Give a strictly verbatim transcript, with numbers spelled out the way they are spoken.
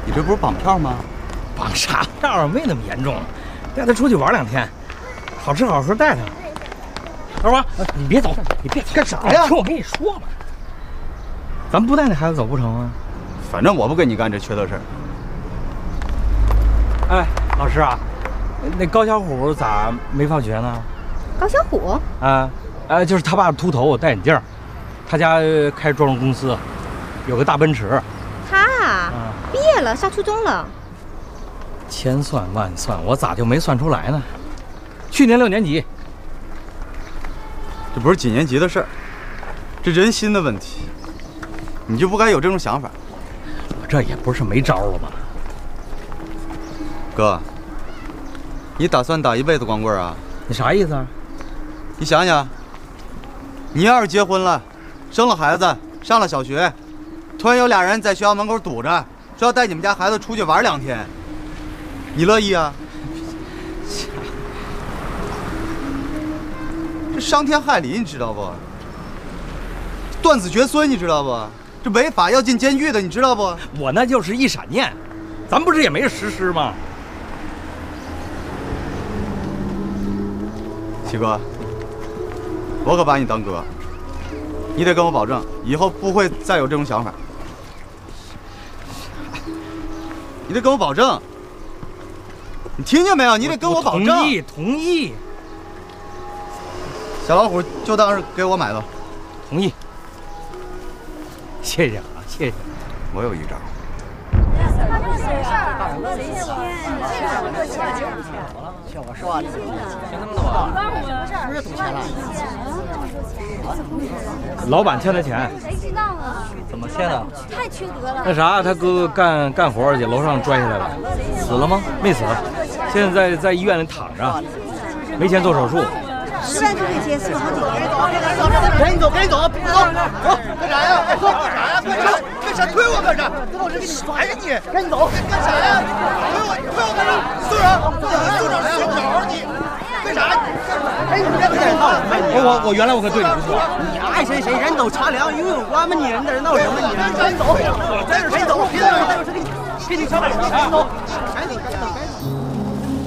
你这不是绑票吗？ 绑啥票啊？没那么严重，带他出去玩两天，好吃好喝带他。二娃，你别走，你别走， 干啥呀？ 听我跟你说嘛，咱不带那孩子走不成啊？ 反正我不跟你干这缺德事儿。 哎，老师啊，那高小虎咋没放学呢？ 高小虎啊，呃，就是他爸秃头，戴眼镜，他家开装饰公司，有个大奔驰。 他啊， 啊毕业了，上初中了。 千算万算，我咋就没算出来呢？去年六年级。 这不是几年级的事儿，这人心的问题，你就不该有这种想法。 我这也不是没招了吗？ 哥，你打算打一辈子光棍啊？ 你啥意思啊？ 你想想，你要是结婚了，生了孩子，上了小学，突然有俩人在学校门口堵着，说要带你们家孩子出去玩两天，你乐意啊？这伤天害理，你知道不？断子绝孙，你知道不？这违法要进监狱的，你知道不？ 我那就是一闪念，咱不是也没实施吗？ 七哥，我可把你当哥，你得跟我保证，以后不会再有这种想法。你得跟我保证，你听见没有？你得跟我保证。 同意，同意。 小老虎就当是给我买的， 同意。谢谢啊，谢谢。 我有一招。 像我说的，欠那么多，是不是赌钱了？ 老板欠他钱。 谁知道啊？ 怎么欠的？ 太缺德了！ 那啥，他哥哥干干活去，楼上摔下来了，死了吗？没死，现在在在医院里躺着，没钱做手术。 十万就这些，是不是好几年？ 赶紧走，赶紧走，走，走，干啥呀？干啥呀？干啥？干啥？推我干啥？等我这给你甩呀你！赶紧走！干啥呀？推我，推我干啥？宋长，宋长，宋长，你干啥？哎，你别别闹！ 我我原来我可对你不错。 你爱谁谁，人走茶凉，游泳关嘛你，人在这闹什么你？赶紧走！我在这谁走？别在这，给你给你小百，赶紧走！